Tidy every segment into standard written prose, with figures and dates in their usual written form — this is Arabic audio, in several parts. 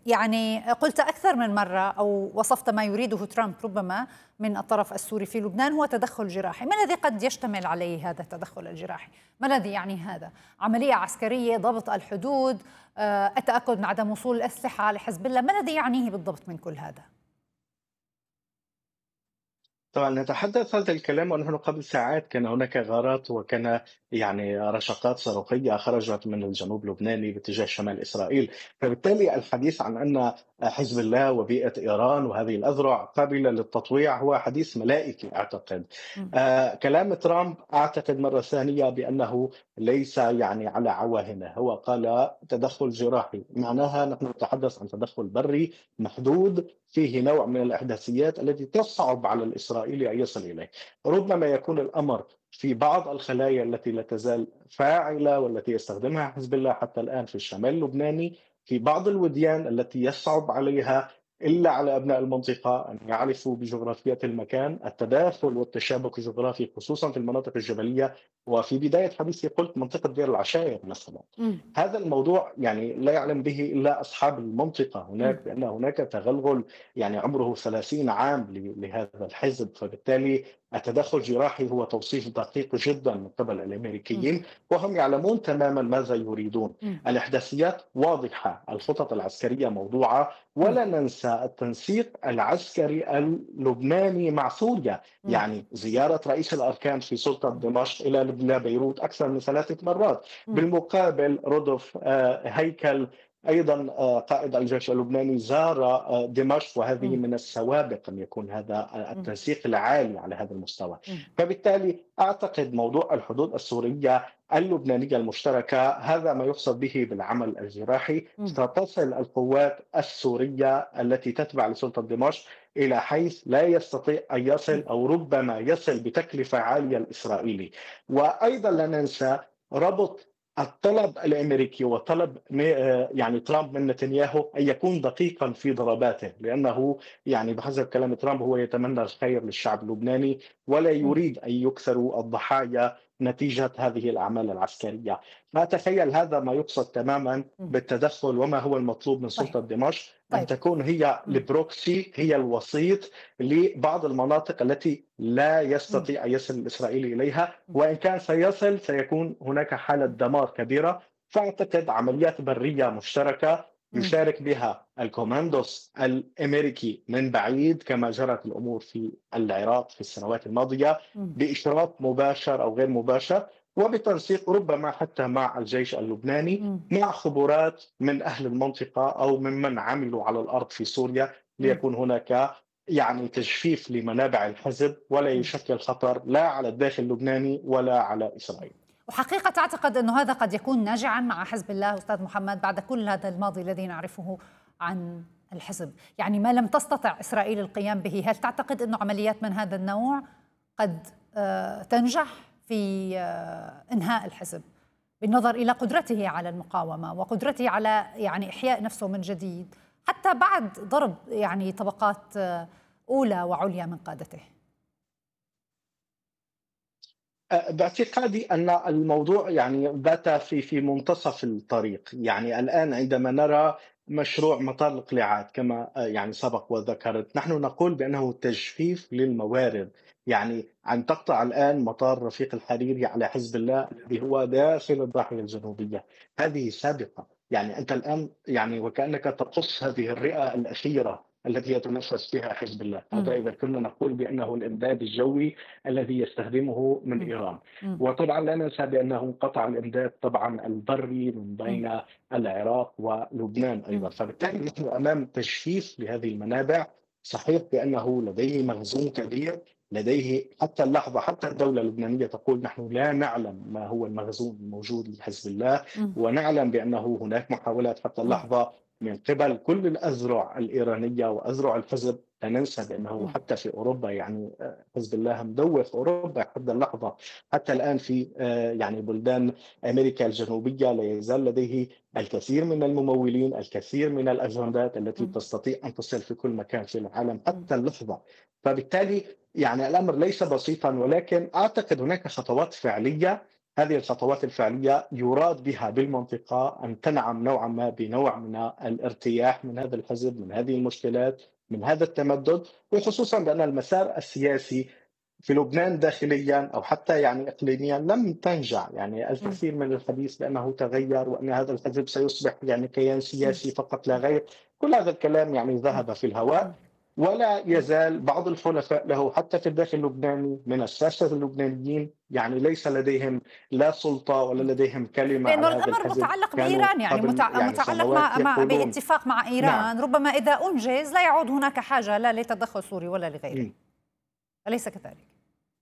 يعني قلت أكثر من مرة أو وصفت ما يريده ترامب ربما من الطرف السوري في لبنان هو تدخل جراحي. ما الذي قد يشتمل عليه هذا التدخل الجراحي؟ ما الذي يعني هذا؟ عملية عسكرية، ضبط الحدود، التأكد من عدم وصول الأسلحة لحزب الله؟ ما الذي يعنيه بالضبط من كل هذا؟ طبعا نتحدث هذا الكلام ونحن قبل ساعات كان هناك غارات وكان يعني رشقات صاروخية خرجت من الجنوب اللبناني باتجاه شمال إسرائيل. فبالتالي الحديث عن أن حزب الله وبيئة إيران وهذه الأذرع قابلة للتطويع هو حديث ملائكي أعتقد. كلام ترامب أعتقد مرة ثانية بأنه ليس يعني على عواهنه. هو قال تدخل جراحي، معناها نحن نتحدث عن تدخل بري محدود فيه نوع من الإحداثيات التي تصعب على الإسرائيلي أن يصل إليه. ربما يكون الأمر في بعض الخلايا التي لا تزال فاعلة والتي يستخدمها حزب الله حتى الآن في الشمال اللبناني، في بعض الوديان التي يصعب عليها إلا على أبناء المنطقة أن يعرفوا بجغرافية المكان التداخل والتشابك الجغرافي خصوصا في المناطق الجبلية. وفي بداية حديثي قلت منطقة دير العشائر مثلا. مم. هذا الموضوع يعني لا يعلم به إلا أصحاب المنطقة هناك، مم. بأن هناك تغلغل يعني عمره 30 عام لهذا الحزب. فبالتالي التدخل الجراحي هو توصيف دقيق جدا من قبل مم. الأمريكيين، وهم يعلمون تماما ماذا يريدون. مم. الإحداثيات واضحة، الخطط العسكرية موضوعة، مم. ولا ننسى التنسيق العسكري اللبناني مع سوريا. مم. يعني زيارة رئيس الأركان في سلطة دمشق إلى بيروت أكثر من 3 مرات. مم. بالمقابل رودولف هيكل أيضا قائد الجيش اللبناني زار دمشق، وهذه مم. من السوابق أن يكون هذا مم. التنسيق العالي على هذا المستوى. مم. فبالتالي أعتقد موضوع الحدود السورية اللبنانية المشتركة هذا ما يقصد به بالعمل الجراحي. مم. ستصل القوات السورية التي تتبع لسلطة دمشق إلى حيث لا يستطيع أن يصل أو ربما يصل بتكلفة عالية الإسرائيلي. وأيضا لا ننسى ربط الطلب الامريكي وطلب يعني ترامب من نتنياهو ان يكون دقيقا في ضرباته، لانه يعني بحسب كلام ترامب هو يتمنى الخير للشعب اللبناني ولا مم. يريد ان يكثروا الضحايا نتيجه هذه الاعمال العسكريه. فتخيل هذا ما يقصد تماما مم. بالتدخل، وما هو المطلوب من طيب. سلطه دمشق ان طيب. تكون هي مم. البروكسي، هي الوسيط لبعض المناطق التي لا مم. يستطيع أن يصل الإسرائيلي إليها، وإن كان سيصل سيكون هناك حالة دمار كبيرة. فأعتقد عمليات برية مشتركة مم. يشارك بها الكوماندوس الأمريكي من بعيد كما جرت الأمور في العراق في السنوات الماضية، مم. بإشراف مباشر أو غير مباشر، وبتنسيق ربما حتى مع الجيش اللبناني مم. مع خبرات من أهل المنطقة أو ممن عملوا على الأرض في سوريا، مم. ليكون هناك يعني تجفيف لمنابع الحزب ولا مم. يشكل خطر لا على الداخل اللبناني ولا على إسرائيل. وحقيقة تعتقد أنه هذا قد يكون ناجعا مع حزب الله أستاذ محمد بعد كل هذا الماضي الذي نعرفه عن الحزب؟ يعني ما لم تستطع إسرائيل القيام به، هل تعتقد أنه عمليات من هذا النوع قد تنجح في إنهاء الحزب بالنظر إلى قدرته على المقاومة وقدرته على يعني إحياء نفسه من جديد حتى بعد ضرب يعني طبقات أولى وعليا من قادته؟ باعتقادي أن الموضوع يعني بات في منتصف الطريق. يعني الآن عندما نرى مشروع مطار القلاعات كما يعني سبق وذكرت، نحن نقول بأنه تجفيف للموارد. يعني أن تقطع الآن مطار رفيق الحريري على حزب الله الذي هو داخل الضاحية الجنوبية، هذه سابقة. يعني أنت الآن يعني وكأنك تقص هذه الرئة الأخيرة التي يتنفس فيها حزب الله. هذا مم. إذا كنا نقول بأنه الإمداد الجوي الذي يستخدمه من مم. إيران. مم. وطبعا لا ننسى بأنه قطع الإمداد طبعا البري من مم. بين العراق ولبنان مم. أيضا. فبالتالي نحن أمام تجفيف لهذه المنابع. صحيح بأنه لديه مخزون كبير، لديه حتى اللحظة حتى الدولة اللبنانية تقول نحن لا نعلم ما هو المخزون الموجود لحزب الله، مم. ونعلم بأنه هناك محاولات حتى مم. اللحظة من قبل كل الأذرع الإيرانية وأذرع الحزب. لا ننسى بأنه مم. حتى في أوروبا يعني حزب الله مدوخ أوروبا حتى اللحظة. حتى الآن في يعني بلدان أمريكا الجنوبية لا يزال لديه الكثير من الممولين، الكثير من الأجندات التي مم. تستطيع أن تصل في كل مكان في العالم مم. حتى اللحظة. فبالتالي يعني الأمر ليس بسيطا، ولكن أعتقد هناك خطوات فعلية هذه الخطوات الفعلية يراد بها بالمنطقة أن تنعم نوعا ما بنوع من الارتياح من هذا الحزب، من هذه المشكلات، من هذا التمدد، وخصوصا بأن المسار السياسي في لبنان داخليا أو حتى يعني إقليميا لم تنجح. يعني الكثير من الحديث بأنه تغير وأن هذا الحزب سيصبح يعني كيان سياسي فقط لا غير، كل هذا الكلام يعني ذهب في الهواء. ولا يزال بعض الحلفاء له حتى في الداخل اللبناني من الساسة اللبنانيين يعني ليس لديهم لا سلطة ولا لديهم كلمة لأنه على هذا الأمر الحزب. متعلق كانوا بإيران، يعني قبل يعني متعلق سنوات يقولون باتفاق مع نعم. إيران، ربما إذا أنجز لا يعود هناك حاجة لا لتدخل سوري ولا لغيره، أليس كذلك؟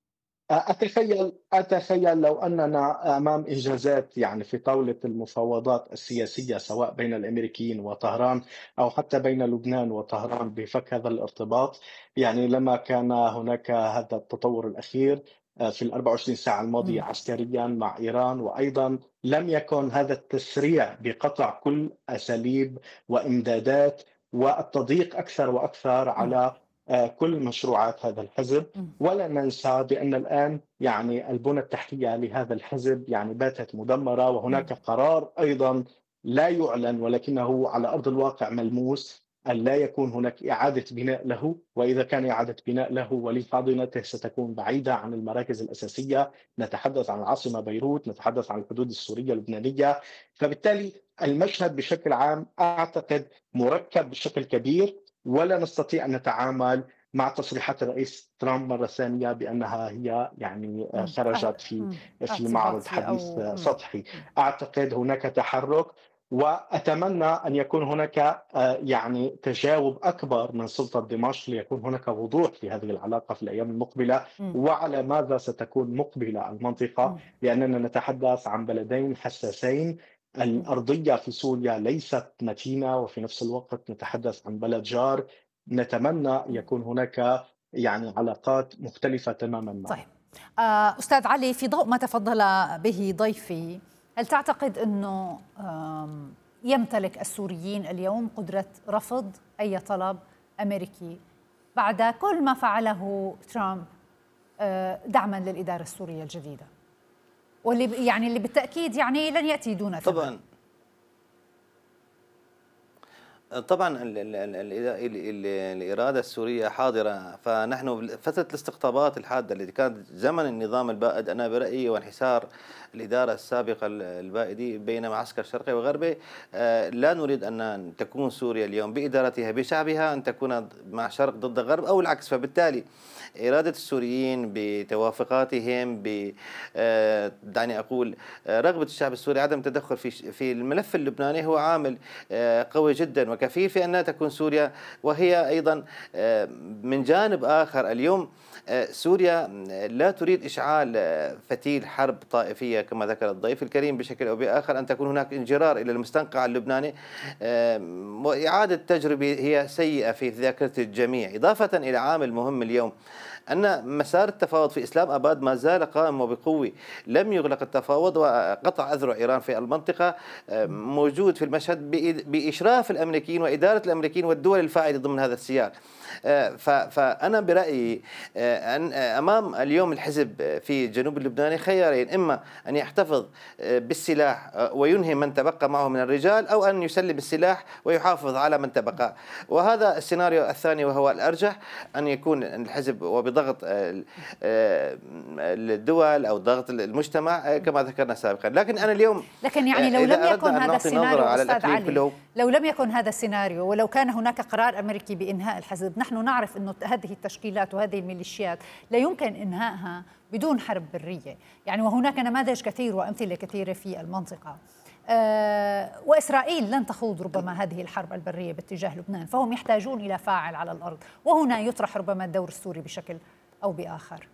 أتخيل لو أننا أمام إنجازات يعني في طاولة المفاوضات السياسية سواء بين الأمريكيين وطهران أو حتى بين لبنان وطهران بفك هذا الارتباط، يعني لما كان هناك هذا التطور الأخير في ال 24 ساعة الماضية عسكريا مع إيران، وأيضا لم يكن هذا التسريع بقطع كل أساليب وإمدادات والتضييق أكثر وأكثر على كل مشروعات هذا الحزب. ولا ننسى بأن الآن يعني البنى التحتية لهذا الحزب يعني باتت مدمرة، وهناك قرار أيضا لا يعلن ولكنه على أرض الواقع ملموس أن لا يكون هناك إعادة بناء له، وإذا كان إعادة بناء له ولحاضنته ستكون بعيدة عن المراكز الأساسية. نتحدث عن العاصمة بيروت، نتحدث عن الحدود السورية اللبنانية. فبالتالي المشهد بشكل عام أعتقد مركب بشكل كبير، ولا نستطيع أن نتعامل مع تصريحات الرئيس ترامب مرة ثانية بأنها هي يعني خرجت في معرض اعتباطي حديث أو سطحي. أعتقد هناك تحرك، وأتمنى أن يكون هناك يعني تجاوب أكبر من سلطة دمشق ليكون هناك وضوح في هذه العلاقة في الأيام المقبلة وعلى ماذا ستكون مقبلة المنطقة، لأننا نتحدث عن بلدين حساسين. الأرضية في سوريا ليست متينة، وفي نفس الوقت نتحدث عن بلد جار. نتمنى يكون هناك يعني علاقات مختلفة تماما معه. طيب أستاذ علي، في ضوء ما تفضل به ضيفي، هل تعتقد أنه يمتلك السوريين اليوم قدرة رفض أي طلب أمريكي بعد كل ما فعله ترامب دعما للإدارة السورية الجديدة، واللي يعني اللي بالتأكيد يعني لن يأتي دون ثمن؟ طبعا الإرادة السورية حاضرة، فنحن فترة الاستقطابات الحادة التي كانت زمن النظام البائد أنا برأيي وانحسار الإدارة السابقة البائدي بين معسكر شرقي وغربي، لا نريد أن تكون سوريا اليوم بإدارتها بشعبها أن تكون مع شرق ضد غرب أو العكس. فبالتالي إرادة السوريين بتوافقاتهم دعني أقول رغبة الشعب السوري عدم التدخل في الملف اللبناني هو عامل قوي جدا وكفيل في أن تكون سوريا. وهي أيضا من جانب آخر اليوم سوريا لا تريد إشعال فتيل حرب طائفية كما ذكر الضيف الكريم بشكل أو بآخر، أن تكون هناك انجرار إلى المستنقع اللبناني وإعادة تجربة هي سيئة في ذاكرة الجميع. إضافة إلى عامل مهم اليوم أن مسار التفاوض في إسلام أباد ما زال قائم وبقوة، لم يغلق التفاوض، وقطع أذرع إيران في المنطقة موجود في المشهد بإشراف الأمريكيين وإدارة الأمريكيين والدول الفاعلة ضمن هذا السياق. فأنا برأيي أن أمام اليوم الحزب في الجنوب اللبناني خيارين: إما أن يحتفظ بالسلاح وينهي من تبقى معه من الرجال، أو أن يسلم السلاح ويحافظ على من تبقى. وهذا السيناريو الثاني وهو الأرجح، أن يكون الحزب وبضغط الدول أو ضغط المجتمع كما ذكرنا سابقا. لكن أنا اليوم يعني لو لم يكن هذا السيناريو أستاذ علي، لو لم يكن هذا السيناريو ولو كان هناك قرار أمريكي بإنهاء الحزب، نحن نعرف أن هذه التشكيلات وهذه الميليشيات لا يمكن إنهائها بدون حرب برية، يعني وهناك نماذج كثير وأمثلة كثيرة في المنطقة. وإسرائيل لن تخوض ربما هذه الحرب البرية باتجاه لبنان، فهم يحتاجون إلى فاعل على الأرض، وهنا يطرح ربما الدور السوري بشكل أو بآخر.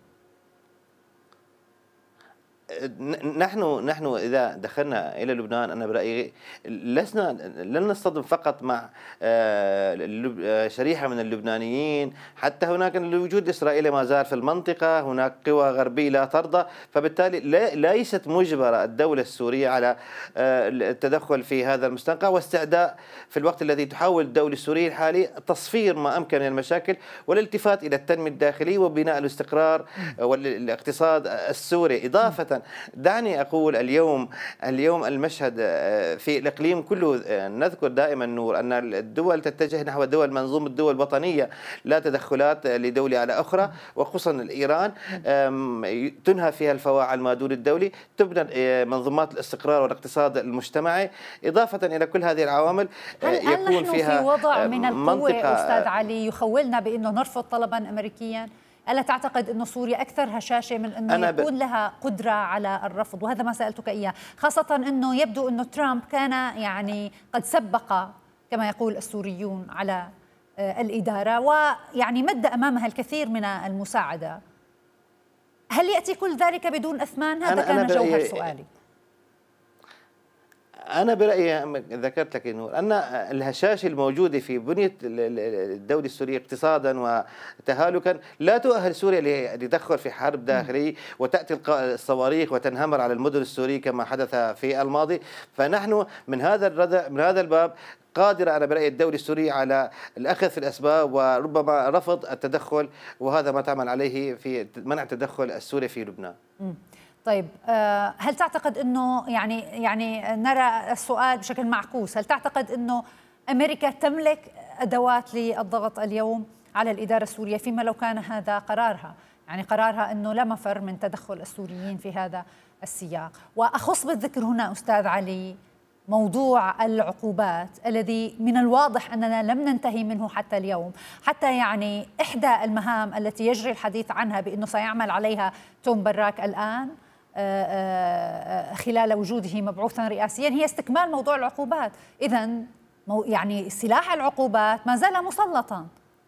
نحن إذا دخلنا إلى لبنان أنا برأيي لن نصطدم فقط مع شريحة من اللبنانيين، حتى هناك الوجود الإسرائيلي ما زال في المنطقة، هناك قوى غربية لا ترضى. فبالتالي ليست مجبرة الدولة السورية على التدخل في هذا المستنقع، واستعداء في الوقت الذي تحاول الدولة السورية الحالي تصفير ما أمكن من المشاكل والالتفات إلى التنمية الداخلية وبناء الاستقرار والاقتصاد السوري. إضافة حسن، دعني أقول اليوم المشهد في الإقليم كله، نذكر دائما نور أن الدول تتجه نحو منظومة الدول الوطنية، لا تدخلات لدولة على أخرى، وخصوصا إيران تنهى فيها الفواعل ما دون الدولي، تبنى منظومات الاستقرار والاقتصاد المجتمعي. إضافة إلى كل هذه العوامل يكون نحن فيها في وضع من القوة أستاذ منطقة علي يخولنا بأنه نرفض طلبا أمريكيا؟ ألا تعتقد أنه سوريا أكثر هشاشة من أنه يكون لها قدرة على الرفض؟ وهذا ما سألتك إياه، خاصة أنه يبدو أنه ترامب كان يعني قد سبق كما يقول السوريون على الإدارة، ويعني مد أمامها الكثير من المساعدة. هل يأتي كل ذلك بدون أثمان؟ هذا كان جوهر سؤالي. أنا برأيي ذكرت لك نور أن الهشاشة الموجودة في بنية الدولة السورية اقتصادا وتهالكا لا تؤهل سوريا لتدخل في حرب داخلية وتأتي الصواريخ وتنهمر على المدن السورية كما حدث في الماضي. فنحن من هذا الباب قادرة أنا برأيي الدولة السورية على الأخذ في الأسباب وربما رفض التدخل، وهذا ما تعمل عليه في منع التدخل السوري في لبنان. طيب، هل تعتقد أنه يعني نرى السؤال بشكل معكوس، هل تعتقد أنه أمريكا تملك أدوات للضغط اليوم على الإدارة السورية فيما لو كان هذا قرارها؟ يعني قرارها أنه لا مفر من تدخل السوريين في هذا السياق. وأخص بالذكر هنا أستاذ علي موضوع العقوبات الذي من الواضح أننا لم ننتهي منه حتى اليوم، حتى يعني إحدى المهام التي يجري الحديث عنها بأنه سيعمل عليها توم براك الآن خلال وجوده مبعوثا رئاسيا هي استكمال موضوع العقوبات. إذن يعني سلاح العقوبات ما زال مسلطا.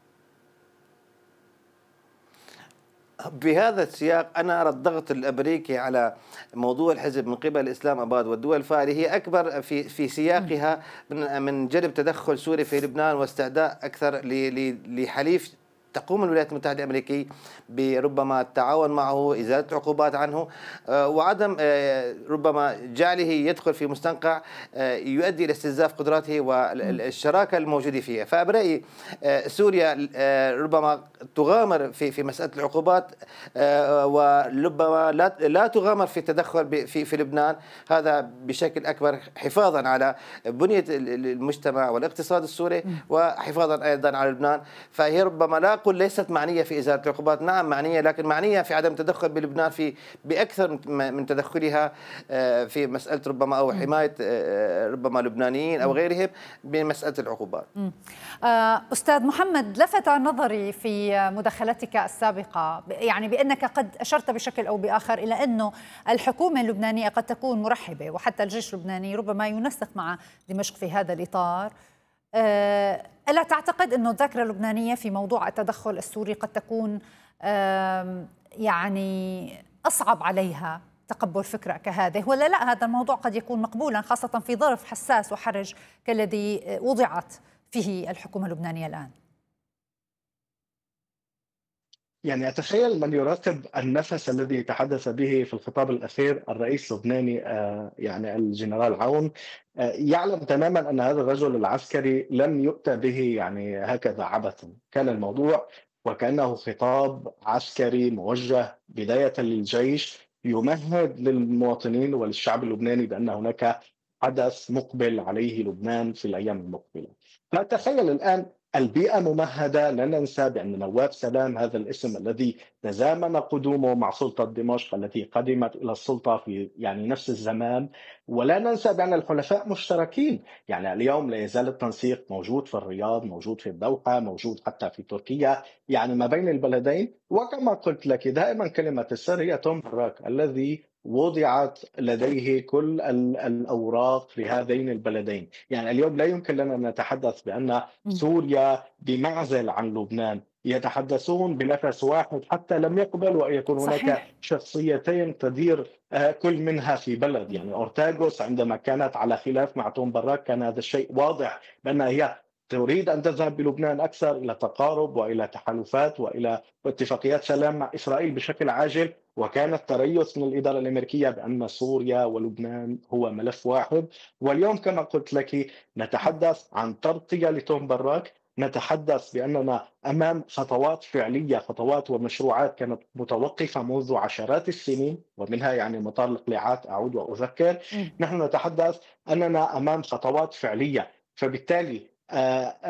بهذا السياق أنا أرى الضغط الأمريكي على موضوع الحزب من قبل الإسلام أباد والدول الفاعلة هي أكبر في سياقها من جلب تدخل سوري في لبنان واستعداء أكثر لحليف تقوم الولايات المتحدة الأمريكية بربما التعاون معه، إزالة العقوبات عنه، وعدم ربما جعله يدخل في مستنقع يؤدي إلى استنزاف قدراته والشراكة الموجودة فيها. فبرأيي سوريا ربما تغامر في مسألة العقوبات، وربما لا تغامر في التدخل في لبنان، هذا بشكل أكبر حفاظا على بنية المجتمع والاقتصاد السوري وحفاظا أيضا على لبنان. فهي ربما لا أقول ليست معنية في إزالة العقوبات، نعم معنية، لكن معنية في عدم تدخل بلبنان بأكثر من تدخلها في مسألة ربما أو حماية ربما لبنانيين أو غيرهم بمسألة العقوبات. أستاذ محمد، لفت نظري في مداخلتك السابقة يعني بأنك قد أشرت بشكل أو بآخر إلى أنه الحكومة اللبنانية قد تكون مرحبة، وحتى الجيش اللبناني ربما ينسق مع دمشق في هذا الإطار. ألا تعتقد أن الذاكرة اللبنانية في موضوع التدخل السوري قد تكون يعني أصعب عليها تقبل فكرة كهذه، ولا لا هذا الموضوع قد يكون مقبولا خاصة في ظرف حساس وحرج كالذي وضعت فيه الحكومة اللبنانية الآن؟ يعني أتخيل من يراقب النفس الذي تحدث به في الخطاب الأخير الرئيس اللبناني يعني الجنرال عون يعلم تماما أن هذا الرجل العسكري لم يؤتى به يعني هكذا عبثا. كان الموضوع وكأنه خطاب عسكري موجه بداية للجيش يمهد للمواطنين وللشعب اللبناني بأن هناك حدث مقبل عليه لبنان في الأيام المقبلة. فأتخيل الآن البيئة ممهدة. لا ننسى بأن نواف سلام هذا الاسم الذي تزامن قدومه مع سلطة دمشق التي قدمت إلى السلطة في يعني نفس الزمان، ولا ننسى بأن الحلفاء مشتركين. يعني اليوم لا يزال التنسيق موجود في الرياض، موجود في الدوحة، موجود حتى في تركيا، يعني ما بين البلدين. وكما قلت لك دائما كلمة السر هي توم براك الذي وضعت لديه كل الأوراق في هذين البلدين. يعني اليوم لا يمكن لنا أن نتحدث بأن سوريا بمعزل عن لبنان، يتحدثون بنفس واحد حتى لم يقبلوا أن يكون هناك شخصيتين تدير كل منها في بلد. يعني أورتاغوس عندما كانت على خلاف مع توم براك كان هذا الشيء واضح بأن هي تريد أن تذهب بلبنان أكثر إلى تقارب وإلى تحالفات وإلى اتفاقيات سلام مع إسرائيل بشكل عاجل، وكان التريث من الإدارة الأمريكية بأن سوريا ولبنان هو ملف واحد. واليوم كما قلت لك نتحدث عن تغطية لتوم براك نتحدث بأننا أمام خطوات فعلية، خطوات ومشروعات كانت متوقفة منذ عشرات السنين، ومنها يعني مطار القلاعات أعود وأذكر. مم. نحن نتحدث أننا أمام خطوات فعلية، فبالتالي